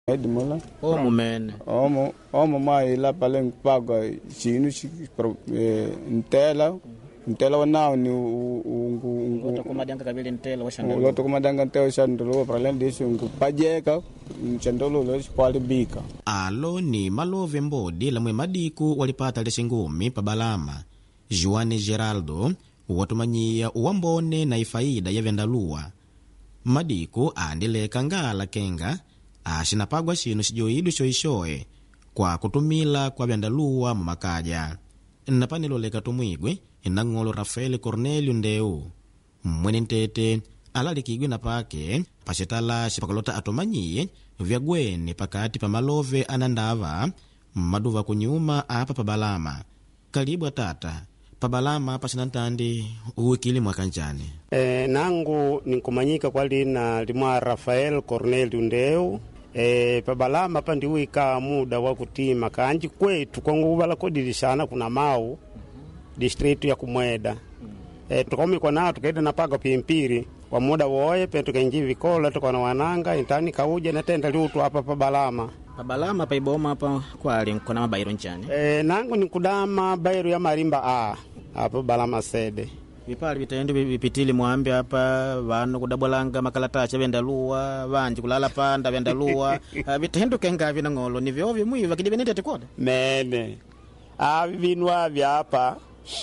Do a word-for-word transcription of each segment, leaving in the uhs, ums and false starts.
Edmola. Omo mene. Omo, omo mai la palen paga sinu si ntela. Ntela wana ni ungu Loto kumadanga kabili ntela washandalo. Loto kumadanga ntela washandalo palen disi ungu pajeka nchandolo lo kwali bika. Alo ni Malove Mbodi la mwe madiku walipata lesi ngumi pa Balama. Juane Geraldo watumanyia uwambone na ifaida ya vendalua. Madiku aandileka ngala kenga ashinapagwa shinu sijoidu shoishoe kwa kutumila kwa vendalua mumakaja. Napaniloleka tumwigwe inangolo Rafael Cornelio Ndeu mwene ntete alalikigwe na pake pashetala shipakolota atomanyie vyagweni pakati pa Malove anandava maduva kunyuma apa pa Balama. Kalibu atata pa Balama pasinantandi uwikili mwakanjani. E, nangu ninkumanyika kwa lina limwa Rafael Cornelio Ndeu. E, pa Balama pa ndiwika muda wa kutima kanji kwetu kwa nguvala kodirishana kuna mau district ya Kumweda. E, tukomi kwa nao tukaida napaga pimpiri kwa muda woye pe tukainji vikola tukana wananga intani kauje na tenda liutu hapa pa Balama. Pa Balama pa iboma hapa kwali kuna mabairo nchani. E, nangu nikudama bairo ya Marimba A hapa Balama sede. Vipali vitaendu vipitili mwambi hapa vanu kudabwalanga makalatacha vendalua vanji kulala panda vendalua vitaendu kenga vina ngolo ni vyovyo mwiva kidibenete tikoda mene ah vinwa vya hapa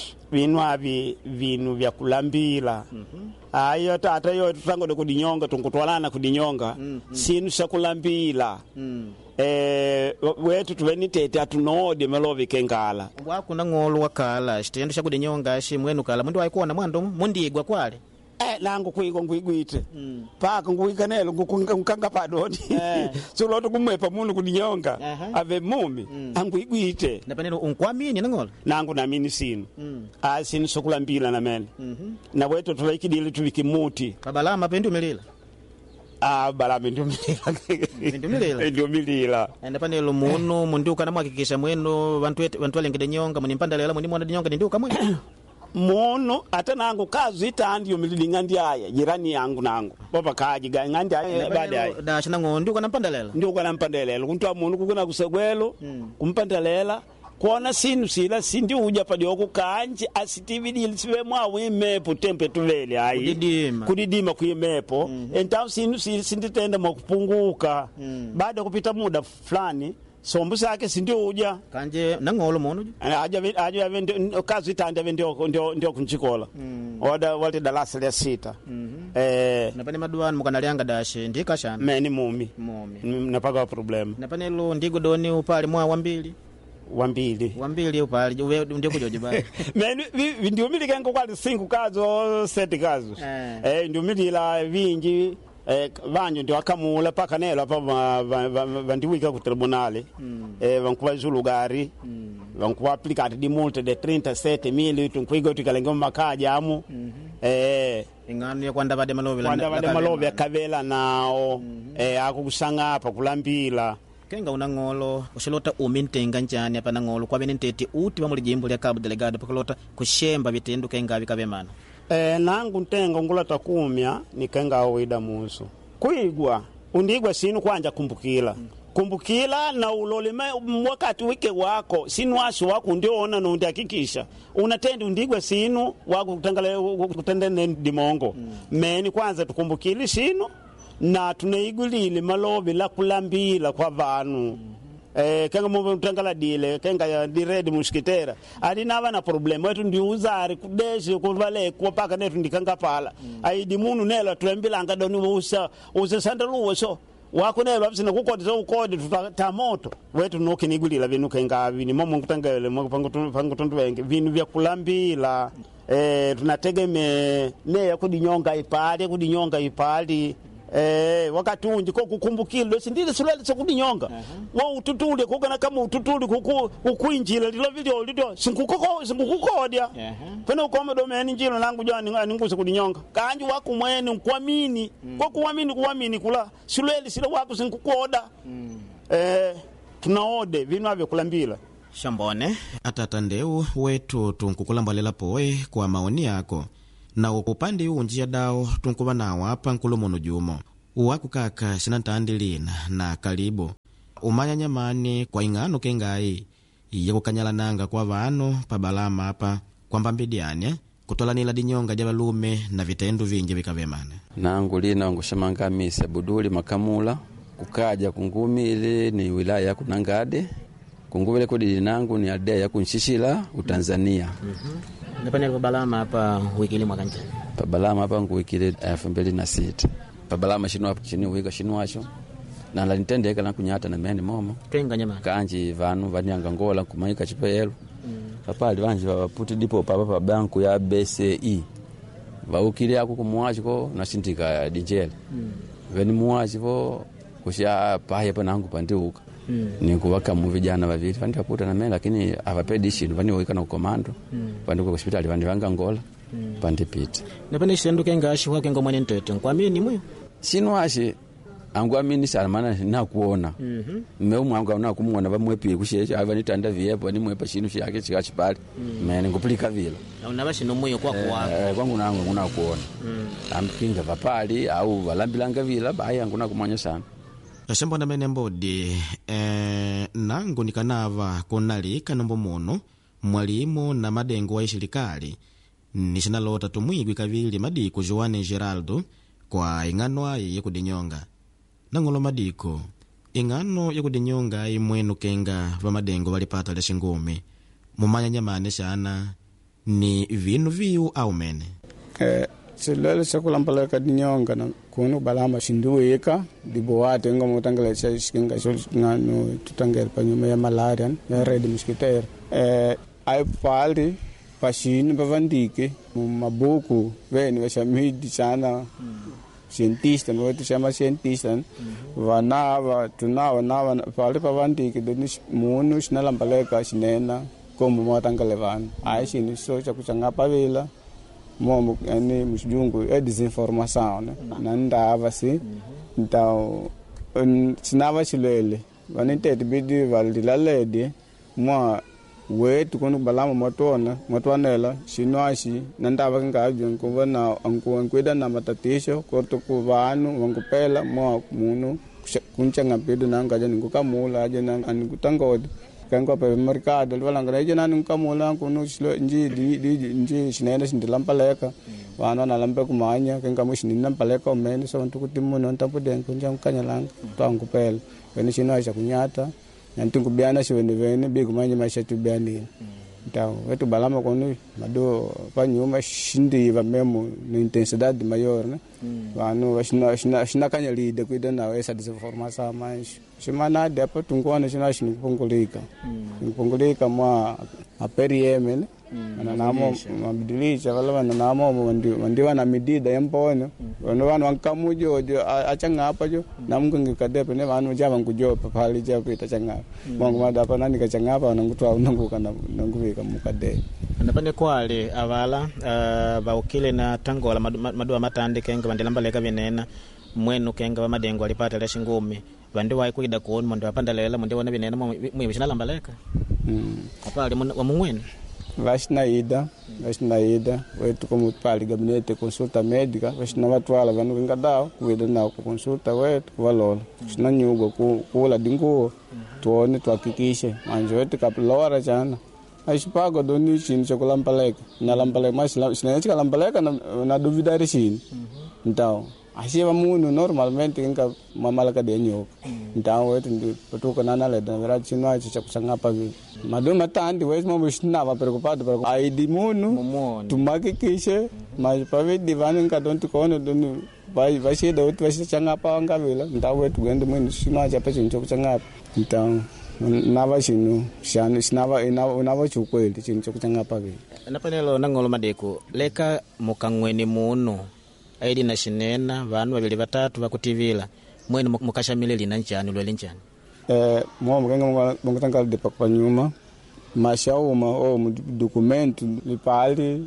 vinwa vi vinu vya kulambila mm-hmm. Ayo tata yo tutango kudinyonga tunkutwalana kudinyonga mm-hmm. Sinu sha kulambila mm. Eh wetu tuweni tete atunode Malove kengala wakuna ngolo wakala shitendo sha kudinyonga shi mwenu kala mundu waikuona mwando mundigwa kwale eh langu kuiko nguigwite mm. Paka nguikanelo ngukanga padoni eh. So loto kumwepa mundu kudinyonga uh-huh. Ave mumi mm. Anguigwite napanelo unkwamini nangolo nangu namini sinu mm. A sinu sokulambila na mele mm-hmm. Na wetu tuwaikidili tuwikimuti pa Balama pendu melila ah Balama ndio milila ndio milila ndio milila enda panelo muno munduka na mwakikisha mwenu bantu bantu alengede nyonga munimpanda lela muni mwana nyonga nduka mwe mono ata nangu kazu itandi yo mililinga ndiaya jirani yangu nangu baba kaji ga ngandi aya baadaye da chana ngondo kana pandalela ndio kana pandalela kuntu amuntu kukuna kusegwelo hmm. Kumpandalela kuona sinu sila sindi uja padi okukanje asitividili siwe mwa imepo tempe tuvele ayi kudidima kudidima kuimepo mm -hmm. Entao sinu sindi tenda mwakupunguka mm. Baada kupita muda fulani sombu sake sindi uja kanje nangolo mono aja aja ndio kazi itanda ndio ndio ndio kunchikola mm. Oda walti dalasa ya sita mm -hmm. Eh napane maduan mukanalianga dashe ndika shana meni mumi mumi napaga problem napane lo ndigo doni upali mwa wambili wambili wambili upali ndio kujoje bali meni ndio milika ngo kwali cinco kazo sete kazo eh, eh ndio milila vingi eh vanyo ndio akamula paka nelo hapa vandiwika ku tribunale mm. Eh vankuwa zulugari mm. Vankuwa aplicate di multa de trinta e sete mil tunkuigo tukalenga makaja amu mm -hmm. Eh ingano ya kwanda bade Malove kwanda bade Malove akavela nao mm -hmm. Eh akukusanga apa kulambila kenga unangolo ushilota umintenga njani hapa nangolo kwa benenteti uti bamuli jimbo lya Cabo Delegado pakolota kushemba vitendo kenga vikabemana eh nangu ntenga ngulata kumya nikenga oida muso kuigwa undigwa sinu kwanja kumbukila mm. Kumbukila na ulolime wakati wike wako sinu wasu wako ndio ona no ndihakikisha unatenda undigwa sinu wako kutangala kutendene dimongo mm. Meni kwanza tukumbukili sinu na tunaigulile Malove la kulambila kwa vanu mm. Eh kenga mu tangala dile kenga ya diredi muskitera alina na problem wetu ndi uzari kudeshi kuvale kwa paka netu ndikanga pala mm. Aidi munu nela tulembila ngadoni usa usa sandaluwo so wako nelo abisina kukodza ukode tutamoto wetu noke nigulila vinu kenga vini momo kutangale mo pango pango tondu wenge vinu vya kulambila eh tunategeme ne ya kudinyonga ipali kudinyonga ipali eh wakati unji ko kukumbukilo sindile sulale sokudinyonga uh-huh. Wa ututule kugana kama ututule kuku ukuinjila lilo video lido sinkukoko sinkukodia uh-huh. Pena ukome domeni njilo langu jani ngani nguse kudinyonga kanji wako mwene kuamini mm. Kwa kuamini kuamini kula sulele sile wako sinkukoda mm. Eh tunaode vinu avyo kulambila shambone atata Ndeu wetu tunkukulambalela poe kwa maoni yako na upande huu njia dao tunkuba nawo hapa nkulumono jumo wakukaka sinantandilina na kalibu umanya nyamani kwa ing'ano kengai yakukanyalananga kwa vanu pa balama apa kwamba mbidiane kutolanila dinyonga ja balume na vitendo vingi vikavemana nangu lina ngushamanga misa buduli makamula kukaja kungumile ni wilaya ya Kunangade kungumile kodi nangu ni ade ya kunshishila utanzania mhm napane pa balama hapa wiki mwaka njani pa balama hapa nguwikile elfu mbili na sita pa balama shino hapo chini wika shinwacho na la nitende kala kunyata na meni momo kenga nyama kanji vanu vanyanga ngola kumaika chipelo papali vanji vaputi dipo papa pa banku ya B C I vaukile yako kumwachi ko nasindika dijele mm. veni mwachi vo kusha paye panangu pandiuka mm. nikuvaka mu vijana vavili vandi vaputa na mimi lakini avapedi shinu vani wika na komando mm. vandi kwa hospitali vandi vanga ngola mm. pandi pita napende shendu kenga ashi wake ngomwe ntete nkwamini ni muyo sinwashi angwamini sana maana na kuona mhm mmeu mwanga na kumuona bamwepi kushecha ava nitanda viepo ni mwepa shinu shake chikachi pale mene ngupulika vile na unabashi no muyo kwa kwa eh kwangu nangu nguna kuona ampinga vapali au valambilanga vile baya nguna kumanya sana ashambona mene mbodi eh nangu nikanava konali kanombo muno mwalimu na madengo wa ishilikali nishinalota tumwigwi kavili madiko Joane Geraldo kwa ing'ano ayi yakudinyonga nangolo madiko ing'ano yakudinyonga imwenu kenga vamadengo valipata leshe ngumi mumanya nyamane shana ni vinu viu au mene eh silele sakulambala dinyonga na kuno balama shinduika diboate ngo mutangala cha shinga ngano tutangela panyuma ya malaria ya red mosquito eh ai pali pashin bavandike mabuku veni vashamidi sana cientista no tu chama cientista vanava tunava nava pali pavandike doni munu shinalambala shinena como motangale vana ai shini so cha kuchanga pavila momo ani musjungu é desinformação né não ndava assim então sinava chilele vanite tibidi valilalede mo wetu kono balama motona motonela shinwashi nandava ngabyo nkuvana ankuankweda na matatisho korto ku vanu wangupela mo munu kunchanga pedo nangaja ningukamula aje nangani kutangode kango pe mercado valangana je nanu kamula kuno shilo nji di nji shinene shindilampaleka wana na lampe kumanya kenga mushini nampaleka omene so ntukutimu no ntapudenga kunja mkanyalanga twangupela vene shinaisha kunyata nantungubiana shivene vene bikumanya maisha tubiani então wetu balama kono mado panyuma shindi va memo na intensidade maior né vanu vashina shina shina kanyalide kuida na essa desinformação mais semana depois tungona shina shini kupongolika kupongolika mwa aperieme né na namo mabdilisha wala wana namo wandi wandi wana medida yampono wana wana wankamujo achanga hapa jo namungu ngikadepe ne vanu java ngujopa pali japo itachanga mwangu madapa nani kachanga hapa nangutwa unanguka na nanguvika mukade anapane kwale avala uh, baukile na tangola madua matande kenga bandelambaleka binena mwenu kenga bamadengo alipata leshe ngumi bande wayi kuida kuona ndo apandalela ndo wana binena mwe bishinalambaleka mm apa ali wa mumwene vashina ida vashina ida wetu como pali gabinete consulta médica vashina watwala vanu vingadao kuida na consulta wetu kuvalona shina nyugo kula dinguo tuone tuhakikishe manje wetu kaplora jana aishipago doni chini chokulampaleka na lampaleka mas sinachika lampaleka na, na duvidari chini então asiva munu normalmente kinga mamalaka de nyoka então wetu ndi patuka nana le na verdade chino acho cha kusangapa vi madoma tandi wetu mambo shinava preocupado para aidi munu tumakikishe mas pave divani nkadonti kono doni vai vai sheda wetu vai changapa ngavela então wetu gende munu chino acho pa chincho kuchangapa então nava chino shana sinava ina nava chukweli chincho kuchangapa vi napanelo nangolo madeko leka mukangweni muno aidi na shinena vanu babili batatu bakutivila mwene mukashamile na njani lwele njani eh mo mkenga mungutanga de pakanyuma mashauma o documento lipali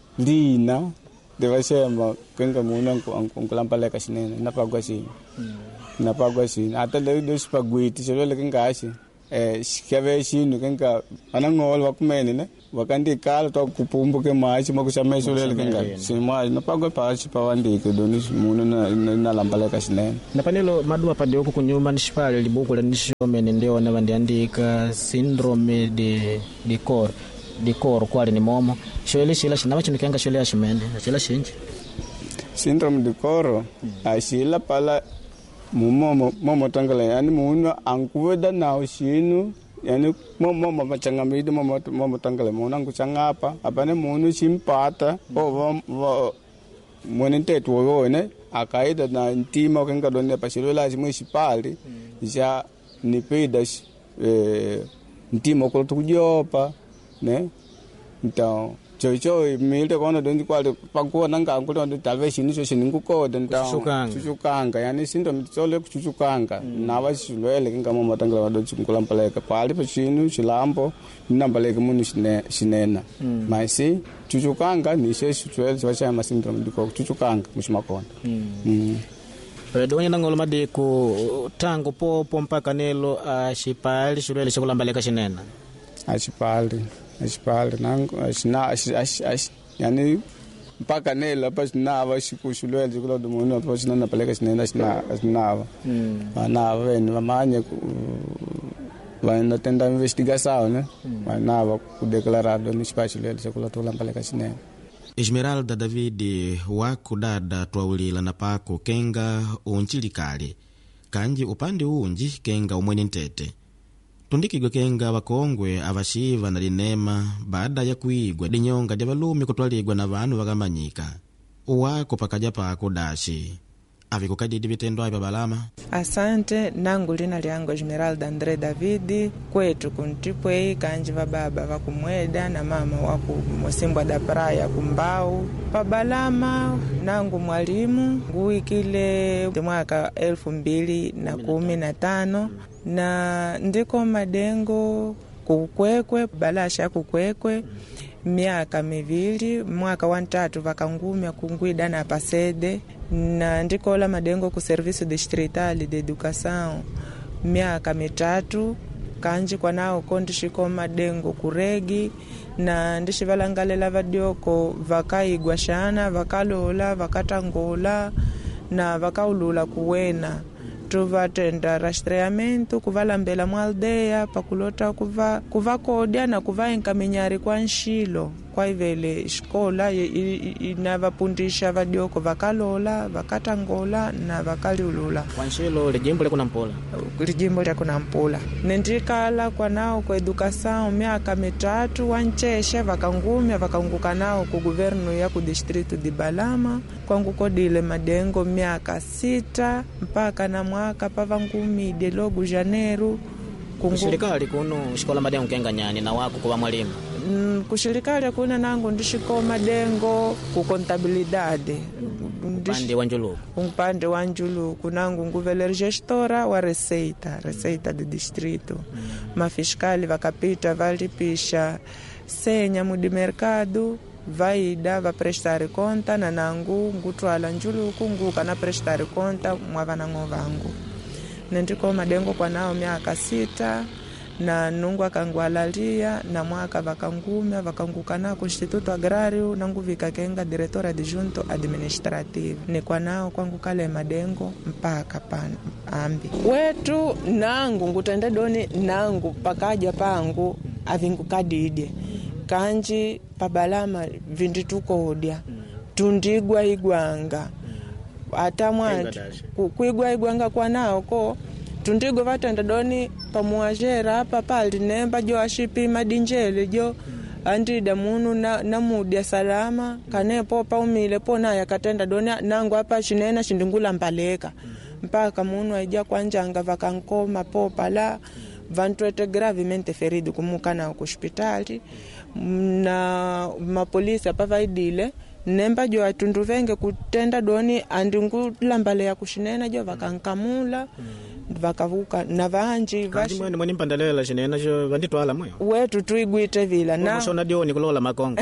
lina devashema kenga muna nkulampaleka shinena napagwa shini napagwa shini hata leo dosipagwiti sholo kenga ashi eh shikave shinu kenga anangol wakumene ne wakandi kala to kupumbuke machi makushamesho lele kenga simwa napagwa pachi pawandike doni muno na na lambaleka sinene na panelo madua pade huko kunyuma nishipale libuku la nishomene ndio na bandiandika syndrome de de cor de cor kwali ni momo shwele shila shina machi nikenga shwele ya shimene shila shinji syndrome de cor ashila pala mumo momo tangala yani muno ankuweda na shinu yani momo machangamido momo momo tangala muno ankuchangapa apane muno chimpata o monente tuwo ne akaida na ntima kenga donne pashilola municipal ja ni pedas eh ntima ko tujopa ne então chocho milde kono dondi kwale pakuwa nanga ankulo ndo taveshini so shininguko denta chuchukanga yani sindo mitsole kuchuchukanga na vashilwele kinga mama tangala wado chukulampaleka pali pachinu chilambo ninambaleka munu shinena maisi chuchukanga ni sheshi twelve vacha ma syndrome ndiko chuchukanga mushimakonda mm Redonye nangolo madeko tango popo mpaka nelo ashipali shulele chikulambaleka shinena ashipali ashipali nango ashina ash ash yani mpaka nela pasina vashikushulele chikula domono pasina napeleka shinena shina shina bana veni vamanye vanatenda investigação né mas nava kudeklarado ni spachulele chikula tulampeleka shinena Esmeralda David wakudada twaulila na pako kenga unchilikali kanji upande unji kenga umweni ntete tundikigwe kenga wakongwe avashiva na linema baada ya kuigwa dinyonga dia valumi kutwaligwa na vanu vakamanyika uwako pakaja pako dashi avikukadidi vitendo aipa balama. Asante, nangu lina liango Esmeralda Andre David kwetu kuntipwei kanji vababa vakumweda na mama waku Mosimbwa da Praia kumbau pabalama nangu mwalimu nguikile mwaka elfu mbili na kumi na tano na ndiko madengo kukwekwe balasha kukwekwe miaka mivili mwaka wa ntatu vakangumya kungwida na pasede na ndikola madengo ku serviço distrital de educação miaka mitatu kanji kwa nao kondishiko madengo kuregi na ndishivalangalela vadioko vakaigwa shana vakalola vakatangola na vakaulula kuwena tuvatenda rastreamento kuvalambela mwaldeya pakulota kuva kuva kodia na kuva enkaminyari kwa nshilo kwa ivele iskola inavapundisha vadioko vakalola vakatangola na vakaliulula kwa nshilo lijimbo lekuna mpula lijimbo lekuna mpula nendikala kwa nao kwa edukação miaka mitatu wancheshe vakangumya vakanguka nao ku governo ya ku distrito de Balama kwangu kodile madengo miaka sita mpaka na mwaka pavangumi de logo janeiro kushirikali kuno shikola madengo kenga nyani na wako kwa mwalimu mm, kushirikali kuna nangu ndishiko madengo ku contabilidade upande wa njuluku upande wa njuluku nangu nguveler gestora wa receita receita de distrito mm. mafiskali vakapita valipisha senya mudi mercado vaida va prestare conta na nangu ngutwala njuluku nguka na prestare conta mwavana ngovangu nendiko madengo kwa nao miaka sita na nungu akangwalalia na mwaka vakangumya vakanguka na ku Instituto Agrario nangu vikakenga directora adjunto administrative ni kwa nao kwangu kale madengo mpaka pan ambi wetu nangu ngutende doni nangu pakaja pangu avingu kadide kanji pabalama vinditukodia tundigwa igwanga ata mwanti kuigwa igwanga kwa nao ko tundigo vatenda doni pamuajera hapa pali nemba jo ashipi madinjele jo andida munu na, na mudia salama kanepo pa umile pona yakatenda doni nangu hapa chinena shindingula mpaleka mpaka munu aija kwa njanga vakankoma popa la vantwete gravemente ferido kumuka na ku hospitali na mapolisi hapa vaidile nemba jo atundu venge kutenda doni andingulambale ya kushinena jo vakankamula vakavuka na vanji vashi mwene mwene mpandalela shinena jo vanditwala moyo wetu tuigwite vila na mshona dioni kulola makongo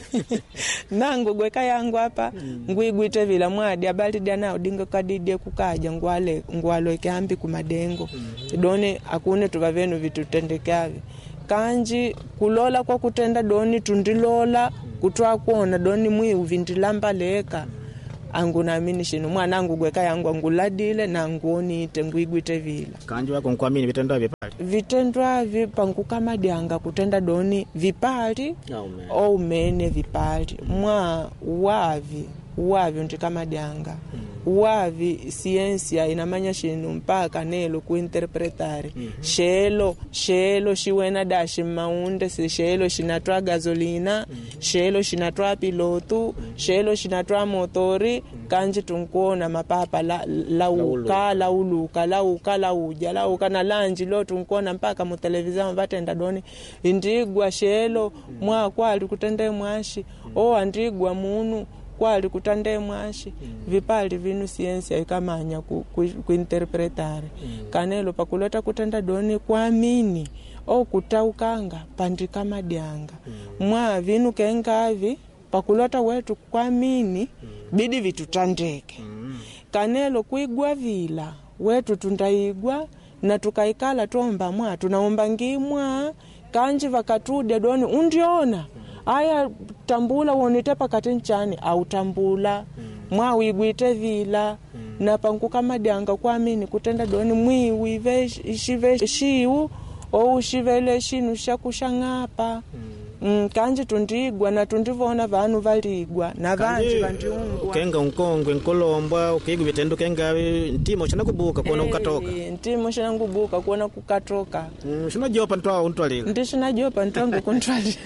nangu gweka yangu hapa mm. ngwigwite vila mwadi abali dia nao dinga kadide kukaja ngwale ngwalo ikambi kumadengo mm. doni akune tuvavenu vitutendekavi kanji kulola kwa kutenda doni tundilola kutwa kuona doni mwi uvindilamba leka angu naamini shinu mwanangu gweka yangu anguladile na nguoni ite ngwigwite vila kanji wako nkwamini vitendwa vipali vitendwa vipangu kama dianga kutenda doni vipali au oh, mene vipali mm. mwa wavi wavi ndi kama dianga mm. wavi siensia inamanya shinu mpaka nelo kuinterpretare mm-hmm. shelo shelo shiwena dashi maunde si shelo shinatwa gasolina mm. shelo shinatwa pilotu mm. shelo shinatwa motori mm. kanji tunkuona mapapa la lauka lauluka lauka lauja lauka na lanji lo tunkuona mpaka mu television vatenda doni indigwa shelo mm. mwa kwali kutende mwashi mm. o andigwa munu kwali kutande mwashi mm. vipali vinu siensia ikamanya ku, ku, kuinterpretare mm. kanelo pakulota kutenda doni kuamini au kutaukanga pandika madianga mm. mwa vinu kengavi pakulota wetu kuamini mm. bidi vitutandeke mm. kanelo kuigwa vila wetu tundaigwa na tukaikala tomba mwa tunaomba ngimwa kanji vakatude doni undiona aya tambula wonite pakati nchani au tambula mm. mwa wigwite vila mm. na pangu kama dianga kuamini kutenda doni mwi wive shive shiu au shivele shinu shakushangapa mm. mm, kanji tundigwa na tundivona vanu valigwa na vanji vandiungwa kenga unkongwe nkolombwa ukigwa vitendo kenga ntimo chana kubuka kuona hey, ukatoka ntimo chana kubuka kuona kukatoka mm, shina jopa ntwa untwalile ndi shina jopa ntwangu kuntwalile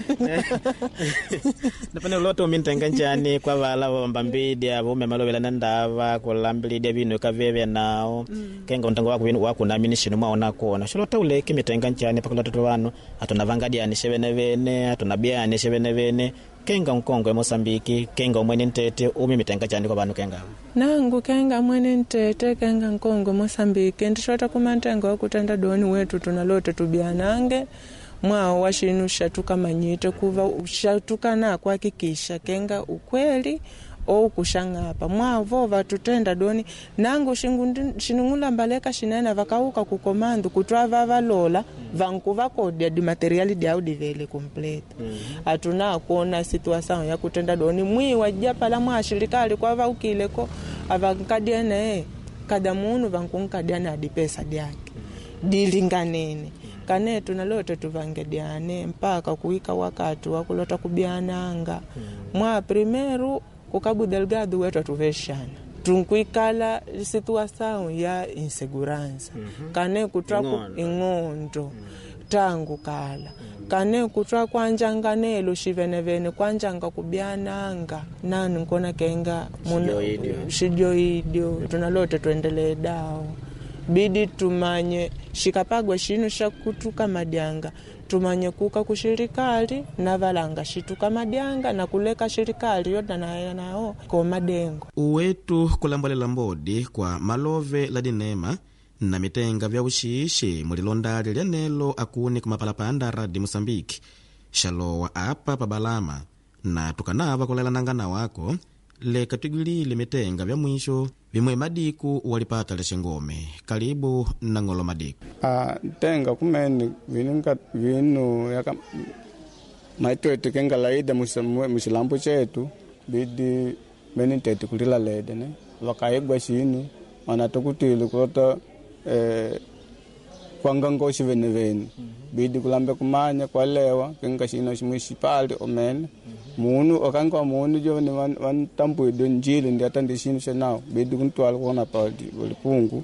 napane uloto mintenga nchani kwa vala wambambidi avume malovela nandava kulambilidi vinu kaveve nao mm. kenga untango wako vinu wako naamini shinu mwaona kuona shilota uleki mitenga nchani pakulatoto vanu atunavangadi anishevene vene atunabia anishevene vene kenga unkongwe Mosambiki kenga umwene ntete umi mitenga chani kwa vanu kenga nangu kenga mwene ntete kenga unkongwe Mosambiki ndishota kumantenga wakutenda doni wetu tunalote tubianange mwao washinu shatuka manyite kuva ushatuka na kuhakikisha kenga ukweli au kushangapa mwavo vatutenda doni nangu shinungula mbaleka shinena vakauka kukomandu kutwava valola vankuva kodi di materiali di audivele complete mm-hmm. atuna kuona situation ya kutenda doni mwi wajapa la mwashirikali kwa vaukileko avankadiene kada munu vankunkadiane adi pesa diake dilinganene kane tunalote tuvangediane mpaka kuika wakati wakulota kubiananga mm. mwa primeru kukabu delgado wetu tuveshana tunkuikala situation ya inseguranza mm-hmm. kane kutraku ingondo mm. tangu kala mm. kane kutra kwanjanganelo shivenevene kwanjanga kubiananga nani nkona kenga shidio idio tunalote tuendelee dao bidi tumanye shikapagwa shinu shakutuka madianga tumanye kuka kushirikali na valanga shituka madianga na kuleka shirikali yoda na nao kwa madengo uwetu kulambolela mbodi kwa malove la dinema na mitenga vya ushishi mulilondali lyanelo akuni kumapalapanda radi Mosambiki shalowa apa pabalama na tukanava kulela nangana wako leka twigwilile mitenga vya mwisho vimwe madiku walipata leshe ngome karibu na ngolo madiku ah tenga kumeni vinu vinu yaka maitwete kenga laida musilambo chetu bidi beni tete kulila lede ne wakaigwa shinu wanatokutile kota eh kwanga ngoshi vene vene bidi kulambe kumanya kwalewa kenga shino shimushipali omene munu okanga munu jo ni wan, wan tampu do njili ndi atandi shinu shanao bidi kuntwala kuona pali walipungu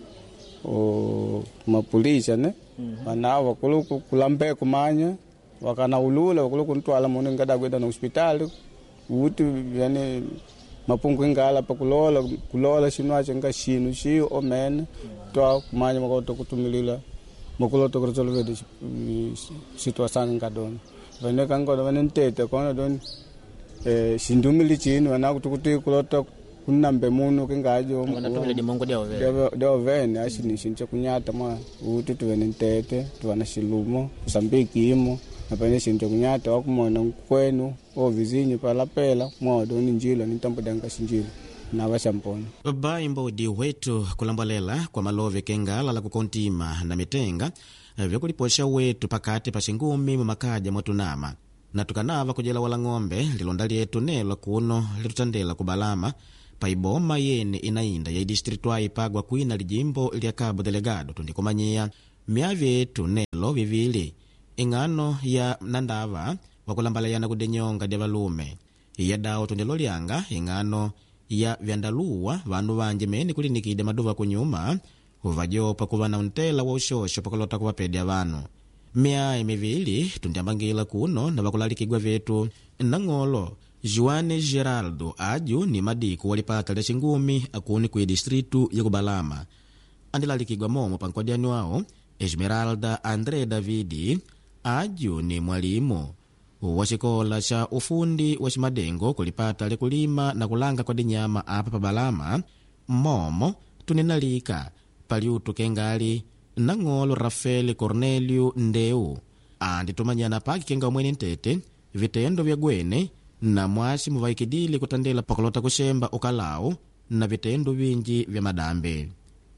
o mapolisi ne banawa mm-hmm. kuluku kulambe kumanya wakana ulula kuluku kuntwala munu ngada kwenda na hospitali uti yani mapungu ngala pa kulola kulola shinu achenga shinu shi omene to kumanya makoto kutumilila makulo to resolve de situation ngadon vene kango vene ntete kono don eh shindumili chini wana kutukuti kulota kunambe muno kingajo wana di mongo dia ovene dia ovene ashini shinche kunyata ma utu tuwene ntete tuwana shilumo Msambiki imo napane shinche kunyata wakumona kwenu o vizinyi pala pela modo ni njila nitambo danga shinjila na washampona baimbo di wetu kulambalela kwa malove kengala la kukontima na mitenga vyakuliposha wetu pakati pa shingumi mumakaja mwatunama na tukanava kujela wala ng'ombe lilonda lyetu nelo kuno litutandela kubalama pa iboma yene inainda ya distrito ipagwa kwina lijimbo lya Cabo Delegado tundikumanyia myavyetu nelo vivili ingano ya nandava wakulambalayana kudenyonga dia valume iya dao tundilo lyanga ingano ya vyandaluwa vanu vanje meni kulinikide maduva kunyuma uvajopa kuvana untela wa ushosho pakulota kuvapedia vanu miai mivili tundiambangila kuno na vakulalikigwa vyetu nang'olo Juane Geraldo aju ni madiku walipata lya shingumi akuni kui distritu ya Kubalama andilalikigwa momo pankwadiani wao Esmeralda Andre Davidi aju ni mwalimu wa shikola cha ufundi wa shimadengo kulipata lya kulima na kulanga kwa dinyama apa pabalama momo tuninalika paliutu kengali nang'olo Rafael Cornelio Ndeu anditumanyana paki kenga umweni ntete vitendo vya gwene na mwashi muvaikidili kutandela pakulota kushemba ukalao na vitendo vinji vya madambe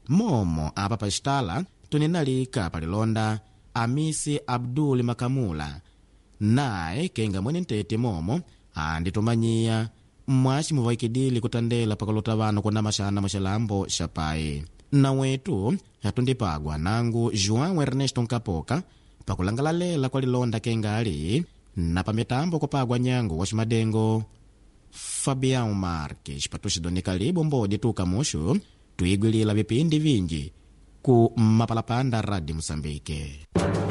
momo apa pastala tuninalika palilonda Amisi Abdul Makamula nae kenga mwene ntete momo anditumanyia mwashi muvaikidili kutandela pakulota vanu kuna mashana mashalambo shapai na wetu hatundipagwa nangu João Ernesto Nkapoka pakulangalalela kwa lilonda kengali na pametambo kupagwa nyangu wa shimadengo Fabião Marques patushidoni kalibu mbodi tukamushu tuigwilila vipindi vingi ku mapalapanda Radio Msambike.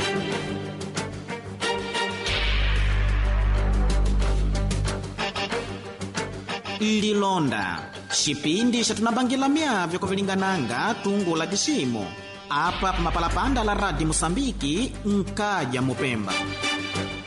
Lilonda shipindi shatunabangila myavyo kuvilingananga tungu la jishimo apa pamapalapanda la Radio Msambiki nkaja Mupemba.